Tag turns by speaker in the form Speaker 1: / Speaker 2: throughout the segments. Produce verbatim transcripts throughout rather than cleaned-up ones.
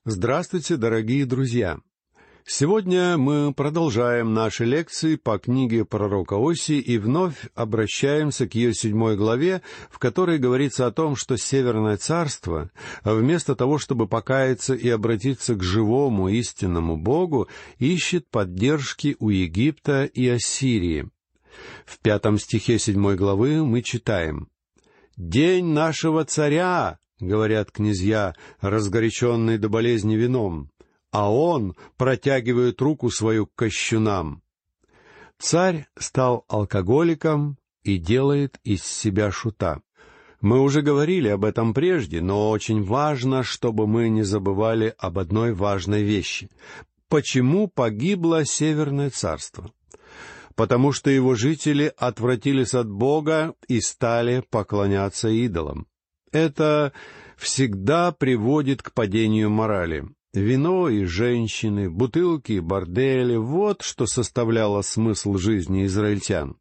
Speaker 1: Здравствуйте, дорогие друзья! Сегодня мы продолжаем наши лекции по книге пророка Осии и вновь обращаемся к ее седьмой главе, в которой говорится о том, что Северное царство, вместо того, чтобы покаяться и обратиться к живому истинному Богу, ищет поддержки у Египта и Ассирии. В пятом стихе седьмой главы мы читаем: «День нашего царя, — говорят князья, разгоряченные до болезни вином, — а он протягивает руку свою к кощунам». Царь стал алкоголиком и делает из себя шута. Мы уже говорили об этом прежде, но очень важно, чтобы мы не забывали об одной важной вещи. Почему погибло Северное царство? Потому что его жители отвратились от Бога и стали поклоняться идолам. Это всегда приводит к падению морали. Вино и женщины, бутылки и бордели — вот что составляло смысл жизни израильтян.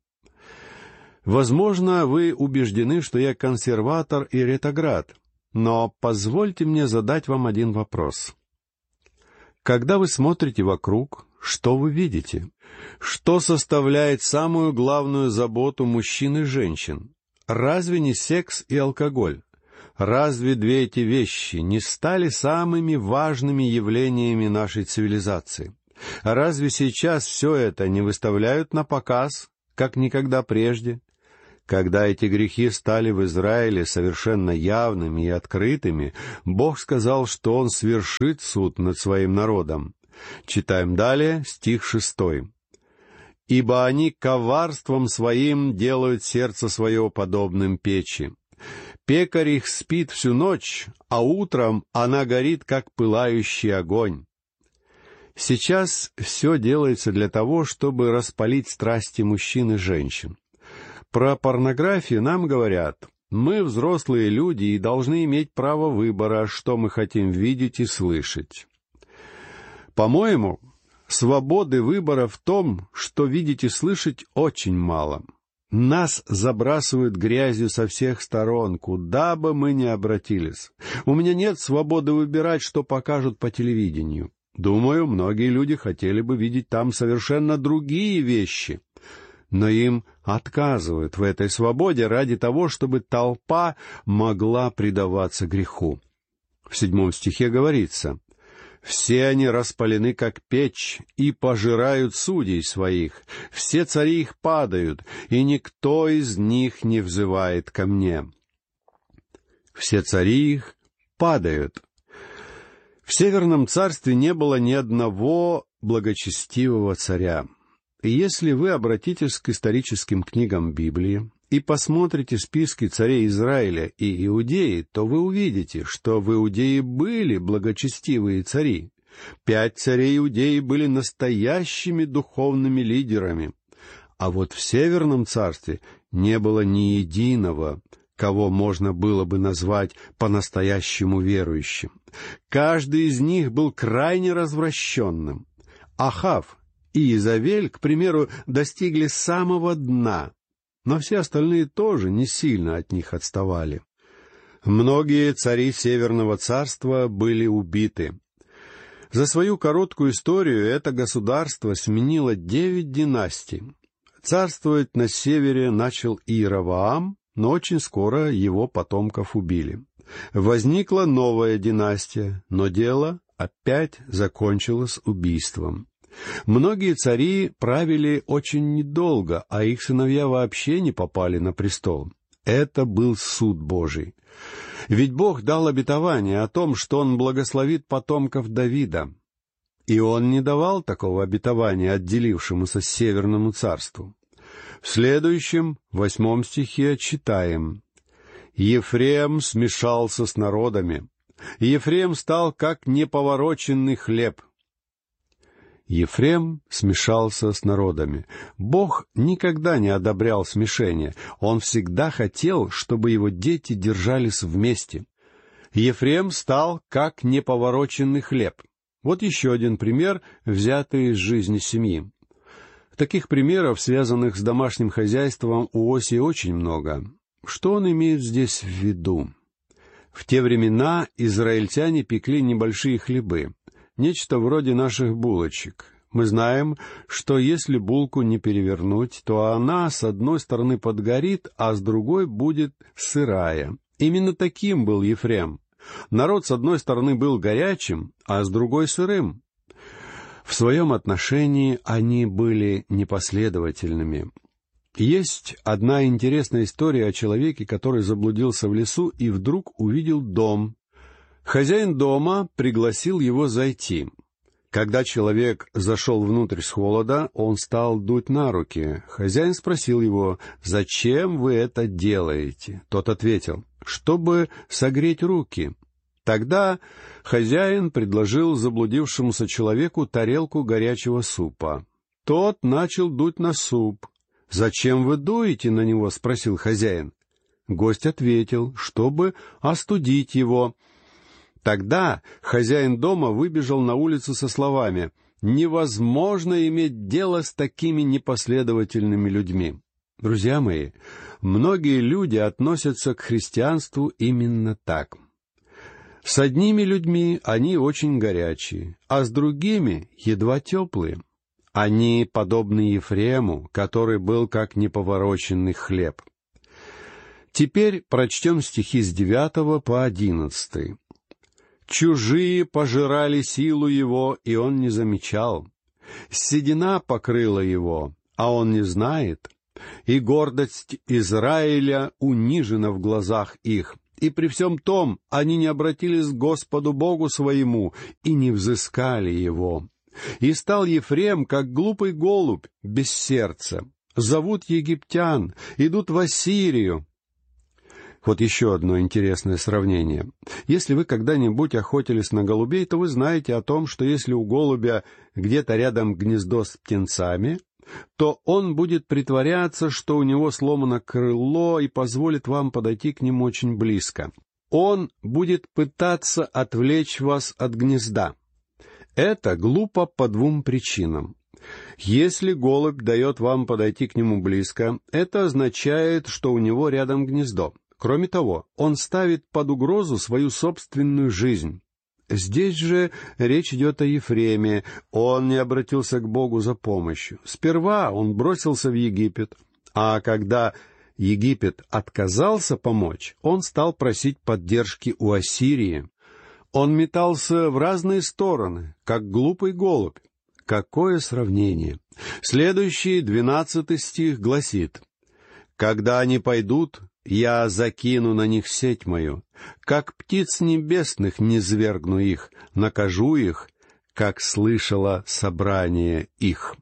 Speaker 1: Возможно, вы убеждены, что я консерватор и ретроград, но позвольте мне задать вам один вопрос. Когда вы смотрите вокруг, что вы видите? Что составляет самую главную заботу мужчин и женщин? Разве не секс и алкоголь? Разве две эти вещи не стали самыми важными явлениями нашей цивилизации? Разве сейчас все это не выставляют на показ, как никогда прежде? Когда эти грехи стали в Израиле совершенно явными и открытыми, Бог сказал, что Он свершит суд над своим народом. Читаем далее стих шестой. «Ибо они коварством своим делают сердце свое подобным печи. Пекарь их спит всю ночь, а утром она горит, как пылающий огонь». Сейчас все делается для того, чтобы распалить страсти мужчин и женщин. Про порнографию нам говорят: мы взрослые люди и должны иметь право выбора, что мы хотим видеть и слышать. По-моему, свободы выбора в том, что видеть и слышать, очень мало. Нас забрасывают грязью со всех сторон, куда бы мы ни обратились. У меня нет свободы выбирать, что покажут по телевидению. Думаю, многие люди хотели бы видеть там совершенно другие вещи. Но им отказывают в этой свободе ради того, чтобы толпа могла предаваться греху. В седьмом стихе говорится: «Все они распалены, как печь, и пожирают судей своих. Все цари их падают, и никто из них не взывает ко мне». Все цари их падают. В Северном царстве не было ни одного благочестивого царя. И если вы обратитесь к историческим книгам Библии и посмотрите списки царей Израиля и Иудеи, то вы увидите, что в Иудее были благочестивые цари. Пять царей Иудеи были настоящими духовными лидерами. А вот в Северном царстве не было ни единого, кого можно было бы назвать по-настоящему верующим. Каждый из них был крайне развращенным. Ахав и Иезавель, к примеру, достигли самого дна, но все остальные тоже не сильно от них отставали. Многие цари Северного царства были убиты. За свою короткую историю это государство сменило девять династий. Царствовать на севере начал Иеровоам, но очень скоро его потомков убили. Возникла новая династия, но дело опять закончилось убийством. Многие цари правили очень недолго, а их сыновья вообще не попали на престол. Это был суд Божий. Ведь Бог дал обетование о том, что Он благословит потомков Давида. И Он не давал такого обетования отделившемуся Северному царству. В следующем, восьмом стихе читаем: «Ефрем смешался с народами. Ефрем стал, как неповороченный хлеб». Ефрем смешался с народами. Бог никогда не одобрял смешение. Он всегда хотел, чтобы его дети держались вместе. Ефрем стал, как неповороченный хлеб. Вот еще один пример, взятый из жизни семьи. Таких примеров, связанных с домашним хозяйством, у Осии очень много. Что он имеет здесь в виду? В В те времена израильтяне пекли небольшие хлебы, нечто вроде наших булочек. Мы знаем, что если булку не перевернуть, то она с одной стороны подгорит, а с другой будет сырая. Именно таким был Ефрем. Народ с одной стороны был горячим, а с другой сырым. В своем отношении они были непоследовательными. Есть одна интересная история о человеке, который заблудился в лесу и вдруг увидел дом. Хозяин дома пригласил его зайти. Когда человек зашел внутрь с холода, он стал дуть на руки. Хозяин спросил его: «Зачем вы это делаете?» Тот ответил: «Чтобы согреть руки». Тогда хозяин предложил заблудившемуся человеку тарелку горячего супа. Тот начал дуть на суп. «Зачем вы дуете на него?» — спросил хозяин. Гость ответил: «Чтобы остудить его». Тогда хозяин дома выбежал на улицу со словами: «Невозможно иметь дело с такими непоследовательными людьми». Друзья мои, многие люди относятся к христианству именно так. С одними людьми они очень горячие, а с другими едва теплые. Они подобны Ефрему, который был как неповороченный хлеб. Теперь прочтем стихи с девятого по одиннадцатый. «Чужие пожирали силу его, и он не замечал. Седина покрыла его, а он не знает. И гордость Израиля унижена в глазах их. И при всем том они не обратились к Господу Богу своему и не взыскали его. И стал Ефрем, как глупый голубь, без сердца. Зовут египтян, идут в Ассирию». Вот еще одно интересное сравнение. Если вы когда-нибудь охотились на голубей, то вы знаете о том, что если у голубя где-то рядом гнездо с птенцами, то он будет притворяться, что у него сломано крыло, и позволит вам подойти к нему очень близко. Он будет пытаться отвлечь вас от гнезда. Это глупо по двум причинам. Если голубь дает вам подойти к нему близко, это означает, что у него рядом гнездо. Кроме того, он ставит под угрозу свою собственную жизнь. Здесь же речь идет о Ефреме. Он не обратился к Богу за помощью. Сперва он бросился в Египет, а когда Египет отказался помочь, он стал просить поддержки у Ассирии. Он метался в разные стороны, как глупый голубь. Какое сравнение! Следующий, двенадцатый стих гласит: «Когда они пойдут, я закину на них сеть мою, как птиц небесных низвергну их, накажу их, как слышало собрание их».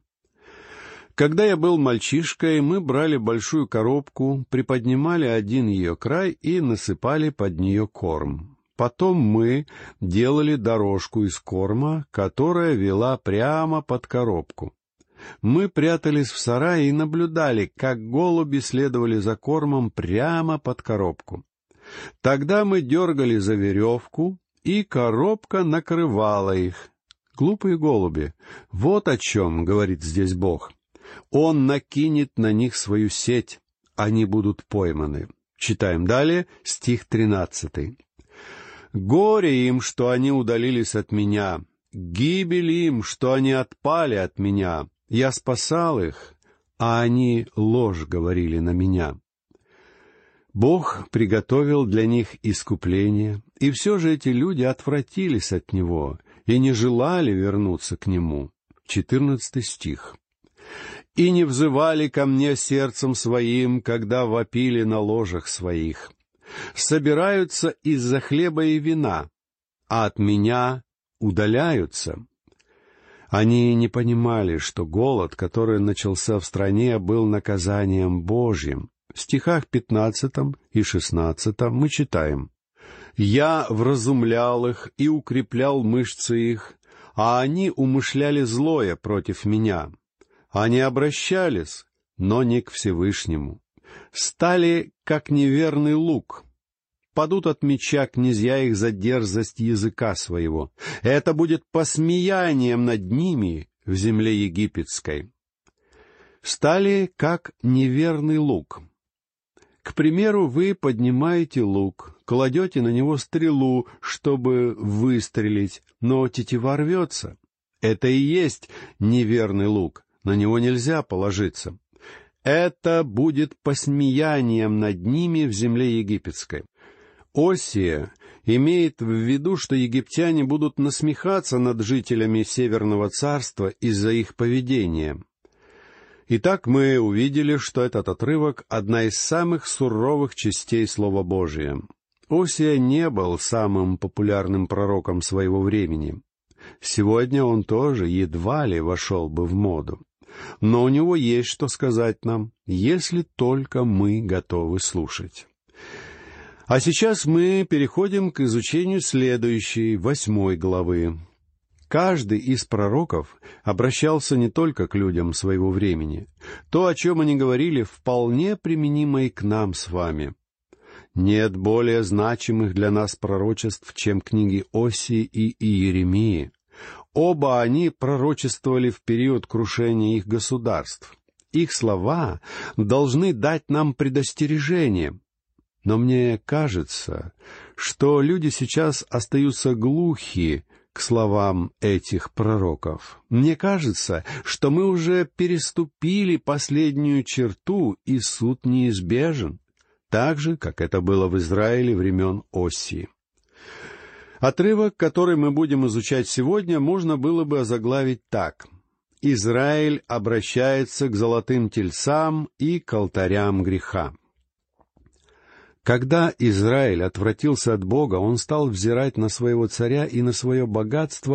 Speaker 1: Когда я был мальчишкой, мы брали большую коробку, приподнимали один ее край и насыпали под нее корм. Потом мы делали дорожку из корма, которая вела прямо под коробку. Мы прятались в сарае и наблюдали, как голуби следовали за кормом прямо под коробку. Тогда мы дергали за веревку, и коробка накрывала их. Глупые голуби, вот о чем говорит здесь Бог. Он накинет на них свою сеть, они будут пойманы. Читаем далее, стих тринадцатый. «Горе им, что они удалились от меня, гибель им, что они отпали от меня. Я спасал их, а они ложь говорили на меня». Бог приготовил для них искупление, и все же эти люди отвратились от Него и не желали вернуться к Нему. Четырнадцатый стих. «И не взывали ко мне сердцем своим, когда вопили на ложах своих. Собираются из-за хлеба и вина, а от меня удаляются». Они не понимали, что голод, который начался в стране, был наказанием Божьим. В стихах пятнадцатом и шестнадцатом мы читаем: «Я вразумлял их и укреплял мышцы их, а они умышляли злое против меня. Они обращались, но не к Всевышнему. Стали, как неверный лук. Падут от меча князья их за дерзость языка своего. Это будет посмеянием над ними в земле египетской». Стали, как неверный лук. К примеру, вы поднимаете лук, кладете на него стрелу, чтобы выстрелить, но тетива рвется. Это и есть неверный лук, на него нельзя положиться. Это будет посмеянием над ними в земле египетской. Осия имеет в виду, что египтяне будут насмехаться над жителями Северного царства из-за их поведения. Итак, мы увидели, что этот отрывок — одна из самых суровых частей Слова Божия. Осия не был самым популярным пророком своего времени. Сегодня он тоже едва ли вошел бы в моду. Но у него есть что сказать нам, если только мы готовы слушать. А сейчас мы переходим к изучению следующей, восьмой главы. Каждый из пророков обращался не только к людям своего времени. То, о чем они говорили, вполне применимо и к нам с вами. Нет более значимых для нас пророчеств, чем книги Осии и Иеремии. Оба они пророчествовали в период крушения их государств. Их слова должны дать нам предостережение. Но мне кажется, что люди сейчас остаются глухи к словам этих пророков. Мне кажется, что мы уже переступили последнюю черту, и суд неизбежен, так же, как это было в Израиле времен Осии. Отрывок, который мы будем изучать сегодня, можно было бы озаглавить так: «Израиль обращается к золотым тельцам и к алтарям греха». Когда Израиль отвратился от Бога, он стал взирать на своего царя и на свое богатство